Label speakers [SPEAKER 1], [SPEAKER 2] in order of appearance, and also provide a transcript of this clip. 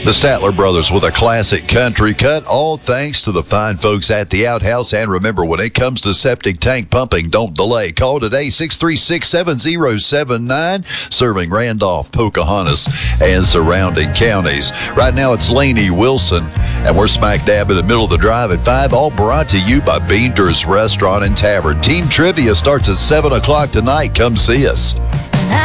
[SPEAKER 1] The Statler Brothers with a classic country cut, all thanks to the fine folks at the Outhouse. And remember, when it comes to septic tank pumping, don't delay. Call today, 636-7079, serving Randolph, Pocahontas, and surrounding counties. Right now, it's Laney Wilson, and we're smack dab in the middle of the drive at 5, all brought to you by Beander's Restaurant and Tavern. Team Trivia starts at 7 o'clock tonight. Come see us.